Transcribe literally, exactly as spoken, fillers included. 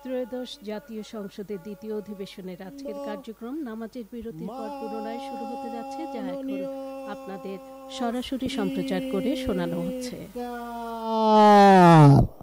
ত্রয়োদশ জাতীয় সংসদের দ্বিতীয় অধিবেশনের আজকের কার্যক্রম নামাজের বিরতির পর পুনরায় শুরু হতে যাচ্ছে, যা এখন আপনাদের সরাসরি সম্প্রচার করে শোনানো হচ্ছে।